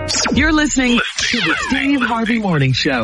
You're listening to the Steve Harvey Morning Show.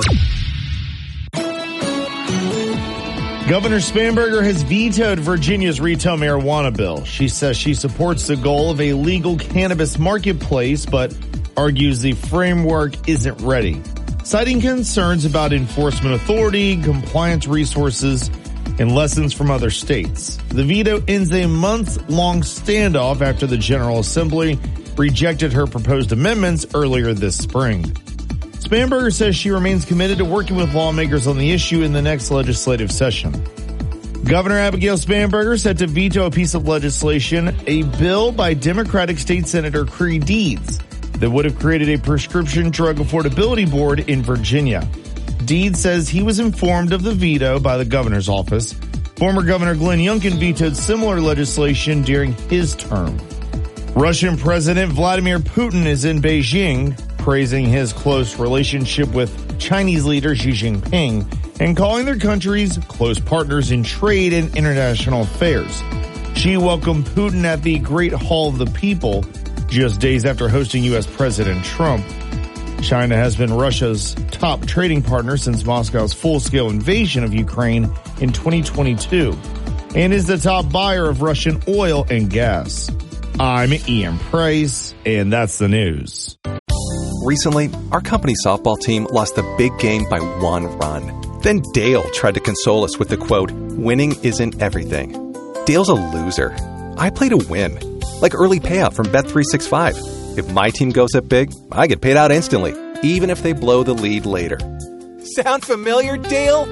Governor Spanberger has vetoed Virginia's retail marijuana bill. She says she supports the goal of a legal cannabis marketplace, but argues the framework isn't ready, citing concerns about enforcement authority, compliance resources, and lessons from other states. The veto ends a month-long standoff after the General Assembly rejected her proposed amendments earlier this spring. Spanberger says she remains committed to working with lawmakers on the issue in the next legislative session. Governor Abigail Spanberger set to veto a piece of legislation, a bill by Democratic State Senator Creigh Deeds, that would have created a prescription drug affordability board in Virginia. Deeds says he was informed of the veto by the governor's office. Former Governor Glenn Youngkin vetoed similar legislation during his term. Russian President Vladimir Putin is in Beijing, praising his close relationship with Chinese leader Xi Jinping and calling their countries close partners in trade and international affairs. Xi welcomed Putin at the Great Hall of the People just days after hosting U.S. President Trump. China has been Russia's top trading partner since Moscow's full-scale invasion of Ukraine in 2022 and is the top buyer of Russian oil and gas. I'm Ian Price, and that's the news. Recently, our company softball team lost the big game by 1 run. Then Dale tried to console us with the quote, "Winning isn't everything." Dale's a loser. I play to win, like early payout from Bet365. If my team goes up big, I get paid out instantly, even if they blow the lead later. Sound familiar, Dale?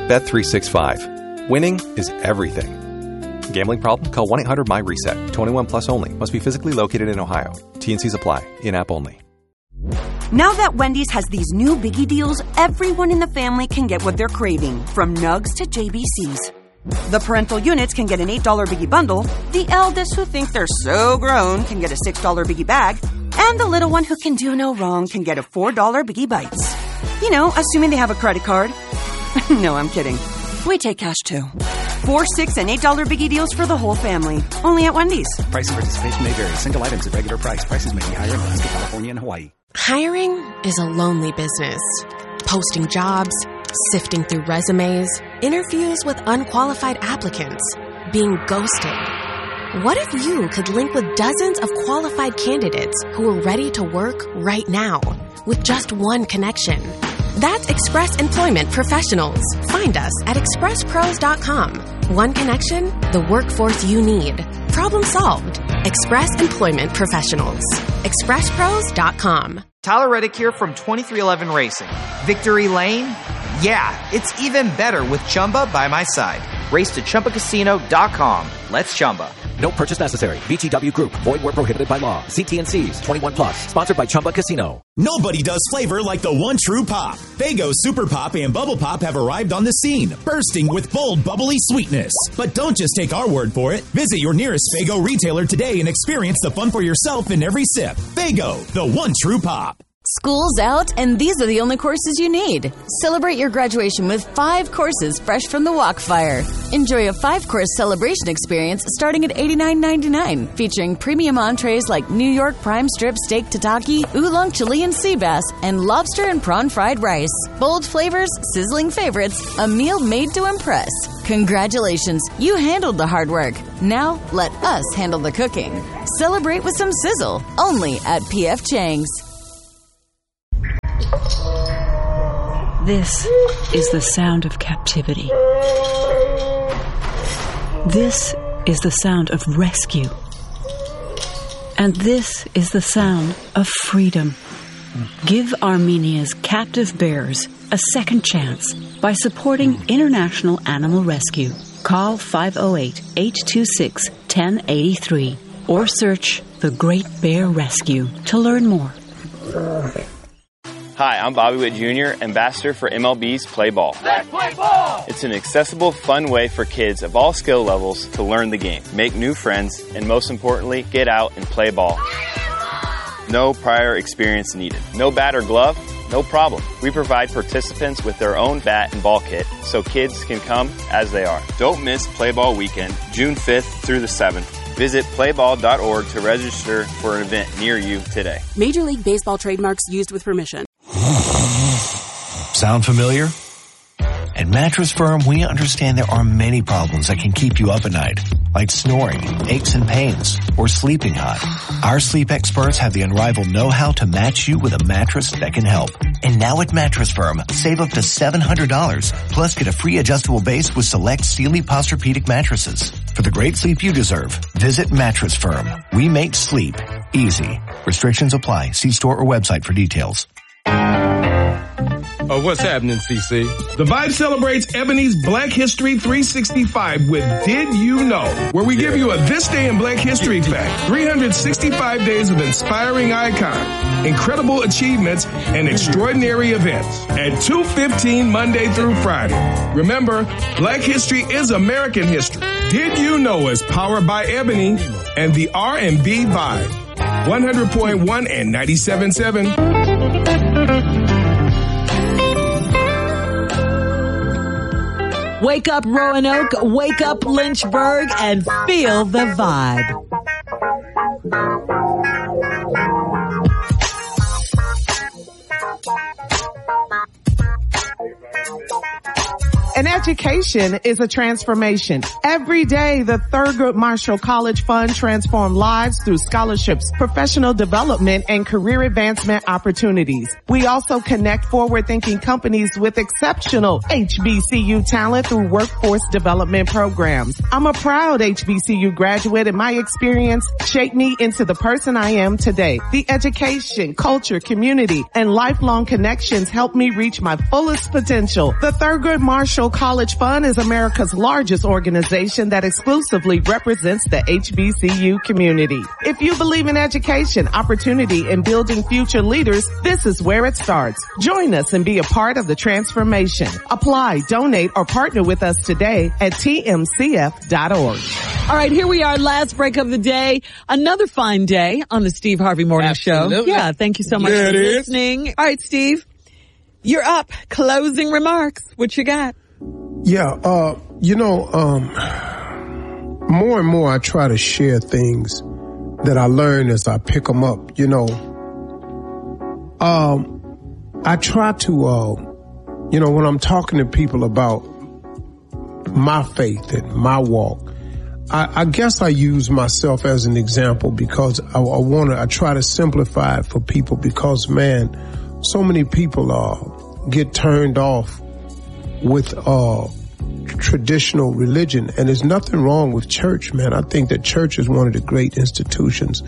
Bet365. Winning is everything. Gambling problem? Call 1-800-MY-RESET. 21 plus only. Must be physically located in Ohio. T&Cs apply. In-app only. Now that Wendy's has these new biggie deals, everyone in the family can get what they're craving, from nugs to JBCs. The parental units can get an $8 biggie bundle, the eldest who think they're so grown can get a $6 biggie bag, and the little one who can do no wrong can get a $4 biggie bites. You know, assuming they have a credit card. No, I'm kidding. We take cash too. 4, $6, and $8 biggie deals for the whole family. Only at Wendy's. Price and participation may vary. Single items at regular price. Prices may be higher in Alaska, California, and Hawaii. Hiring is a lonely business. Posting jobs, sifting through resumes, interviews with unqualified applicants, being ghosted. What if you could link with dozens of qualified candidates who are ready to work right now with just one connection? That's Express Employment Professionals. Find us at expresspros.com. One connection, the workforce you need. Problem solved. Express Employment Professionals. expresspros.com. Tyler Reddick here from 2311 Racing. Victory Lane? Yeah, it's even better with Chumba by my side. Race to ChumbaCasino.com. Let's Chumba. No purchase necessary. VGW Group. Void where prohibited by law. See T&Cs. 21 plus. Sponsored by Chumba Casino. Nobody does flavor like the one true pop. Faygo Super Pop and Bubble Pop have arrived on the scene, bursting with bold, bubbly sweetness. But don't just take our word for it. Visit your nearest Faygo retailer today and experience the fun for yourself in every sip. Faygo, the one true pop. School's out, and these are the only courses you need. Celebrate your graduation with 5 courses fresh from the Walkfire. Enjoy a 5-course celebration experience starting at $89.99, featuring premium entrees like New York prime strip steak tataki, oolong Chilean sea bass, and lobster and prawn fried rice. Bold flavors, sizzling favorites, a meal made to impress. Congratulations, you handled the hard work. Now, let us handle the cooking. Celebrate with some sizzle, only at P.F. Chang's. This is the sound of captivity. This is the sound of rescue. And this is the sound of freedom. Give Armenia's captive bears a second chance by supporting International Animal Rescue. Call 508-826-1083 or search The Great Bear Rescue to learn more. Hi, I'm Bobby Witt Jr., ambassador for MLB's Play Ball. Let's play ball! It's an accessible, fun way for kids of all skill levels to learn the game, make new friends, and most importantly, get out and play ball. No prior experience needed. No bat or glove? No problem. We provide participants with their own bat and ball kit so kids can come as they are. Don't miss Play Ball Weekend, June 5th through the 7th. Visit playball.org to register for an event near you today. Major League Baseball trademarks used with permission. Sound familiar? At Mattress Firm, we understand there are many problems that can keep you up at night, like snoring, aches and pains, or sleeping hot. Our sleep experts have the unrivaled know-how to match you with a mattress that can help. And now at Mattress Firm, save up to $700, plus get a free adjustable base with select Sealy Posturepedic mattresses. For the great sleep you deserve, visit Mattress Firm. We make sleep easy. Restrictions apply. See store or website for details. What's happening, CC? The Vibe celebrates Ebony's Black History 365 with Did You Know? Where we give you a This Day in Black History fact. 365 days of inspiring icons, incredible achievements, and extraordinary events. At 2:15 Monday through Friday. Remember, Black History is American history. Did You Know is powered by Ebony and the R&B Vibe. 100.1 and 97.7. Wake up Roanoke, wake up Lynchburg, and feel the vibe. An education is a transformation. Every day, the Thurgood Marshall College Fund transforms lives through scholarships, professional development, and career advancement opportunities. We also connect forward-thinking companies with exceptional HBCU talent through workforce development programs. I'm a proud HBCU graduate, and my experience shaped me into the person I am today. The education, culture, community, and lifelong connections helped me reach my fullest potential. The Thurgood Marshall College Fund is America's largest organization that exclusively represents the HBCU community. If you believe in education, opportunity, and building future leaders, this is where it starts. Join us and be a part of the transformation. Apply, donate, or partner with us today at tmcf.org. All right, here we are, last break of the day. Another fine day on the Steve Harvey Morning Show. Yeah, thank you so much for listening. All right, Steve, you're up. Closing remarks. What you got? Yeah, more and more I try to share things that I learn as I pick them up, I try to, when I'm talking to people about my faith and my walk, I guess I use myself as an example because I try to simplify it for people because, man, so many people get turned off with traditional religion, and there's nothing wrong with church, man. I think that church is one of the great institutions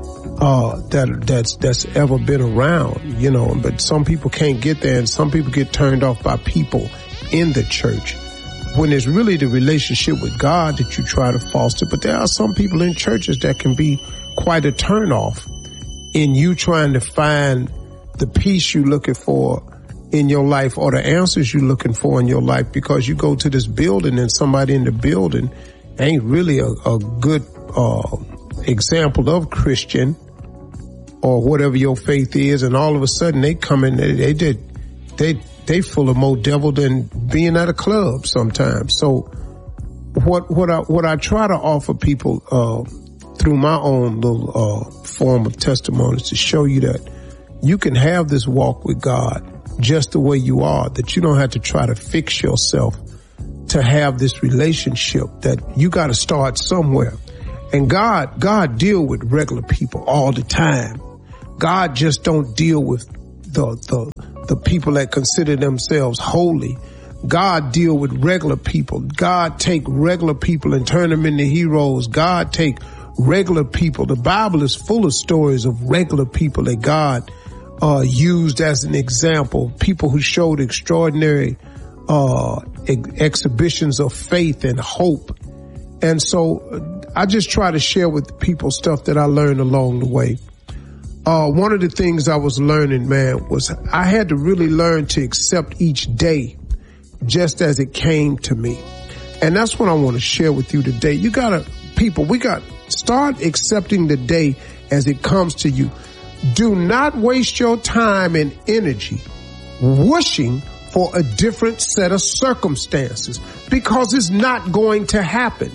that's ever been around, but some people can't get there, and some people get turned off by people in the church when it's really the relationship with God that you try to foster. But there are some people in churches that can be quite a turnoff in you trying to find the peace you're looking for in your life or the answers you're looking for in your life, because you go to this building and somebody in the building ain't really a good example of Christian or whatever your faith is, and all of a sudden they come in, they full of more devil than being at a club sometimes. So what I try to offer people through my own little form of testimonies to show you that you can have this walk with God just the way you are, that you don't have to try to fix yourself to have this relationship, that you got to start somewhere. And God deal with regular people all the time. God just don't deal with the people that consider themselves holy. God deal with regular people. God take regular people and turn them into heroes. God take regular people. The Bible is full of stories of regular people that God used as an example, people who showed extraordinary exhibitions of faith and hope. And so I just try to share with people stuff that I learned along the way. One of the things I was learning, man, was I had to really learn to accept each day just as it came to me. And that's what I want to share with you today. Start accepting the day as it comes to you. Do not waste your time and energy wishing for a different set of circumstances, because it's not going to happen.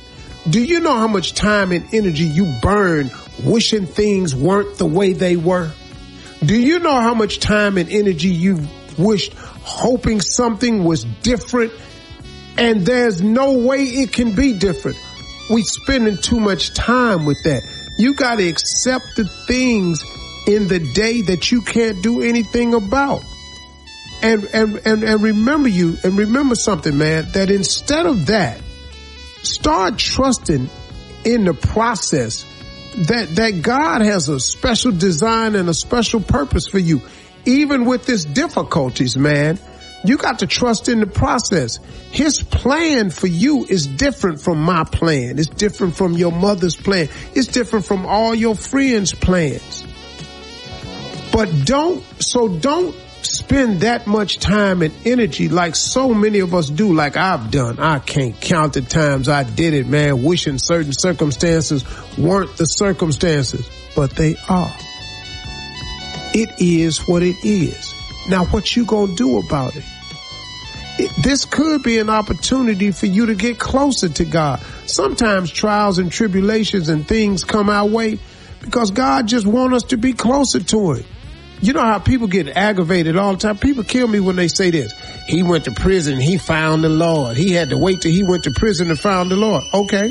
Do you know how much time and energy you burn wishing things weren't the way they were? Do you know how much time and energy you wished hoping something was different and there's no way it can be different? We spending too much time with that. You got to accept the things in the day that you can't do anything about. And remember something, man, that instead of that, start trusting in the process that God has a special design and a special purpose for you. Even with this difficulties, man, you got to trust in the process. His plan for you is different from my plan. It's different from your mother's plan. It's different from all your friends' plans. But don't spend that much time and energy like so many of us do, like I've done. I can't count the times I did it, man, wishing certain circumstances weren't the circumstances, but they are. It is what it is. Now, what you gonna do about it? This could be an opportunity for you to get closer to God. Sometimes trials and tribulations and things come our way because God just wants us to be closer to Him. You know how people get aggravated all the time? People kill me when they say this. He went to prison, he found the Lord. He had to wait till he went to prison to find the Lord. Okay.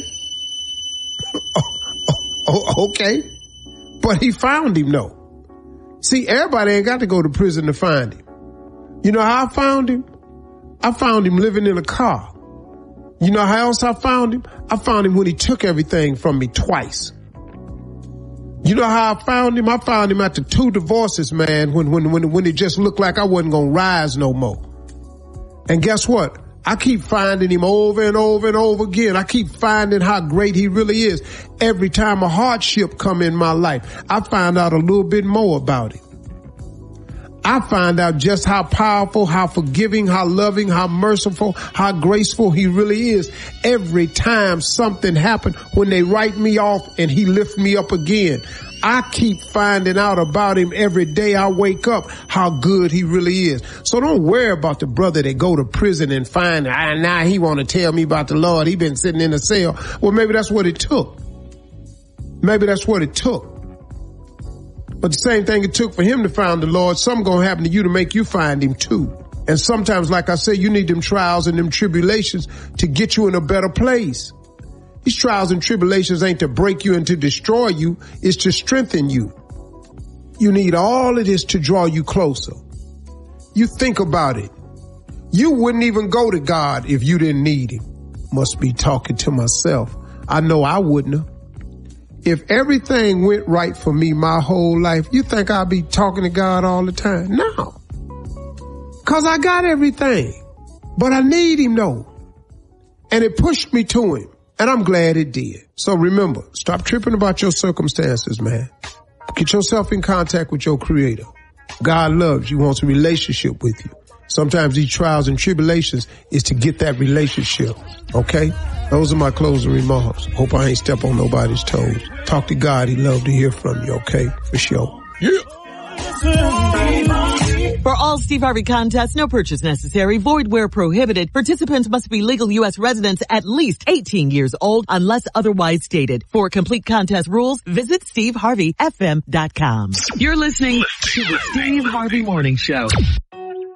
Okay. But he found him, though. See, everybody ain't got to go to prison to find him. You know how I found him? I found him living in a car. You know how else I found him? I found him when he took everything from me twice. You know how I found him? I found him after 2 divorces, man, when it just looked like I wasn't going to rise no more. And guess what? I keep finding him over and over and over again. I keep finding how great he really is. Every time a hardship come in my life, I find out a little bit more about him. I find out just how powerful, how forgiving, how loving, how merciful, how graceful he really is. Every time something happens, when they write me off and he lifts me up again, I keep finding out about him every day I wake up, how good he really is. So don't worry about the brother that go to prison and find, now he want to tell me about the Lord. He been sitting in a cell. Well, maybe that's what it took. Maybe that's what it took. But the same thing it took for him to find the Lord, something gonna happen to you to make you find him too. And sometimes, like I say, you need them trials and them tribulations to get you in a better place. These trials and tribulations ain't to break you and to destroy you, it's to strengthen you. You need all of this to draw you closer. You think about it. You wouldn't even go to God if you didn't need him. Must be talking to myself. I know I wouldn't have. If everything went right for me my whole life, you think I'd be talking to God all the time? No. 'Cause I got everything. But I need him though. And it pushed me to him. And I'm glad it did. So remember, stop tripping about your circumstances, man. Get yourself in contact with your Creator. God loves you, wants a relationship with you. Sometimes these trials and tribulations is to get that relationship. Okay? Those are my closing remarks. Hope I ain't step on nobody's toes. Talk to God. He'd love to hear from you. Okay? For sure. Yeah. For all Steve Harvey contests, no purchase necessary, void where prohibited. Participants must be legal U.S. residents at least 18 years old unless otherwise stated. For complete contest rules, visit SteveHarveyFM.com. You're listening to the Steve Harvey Morning Show.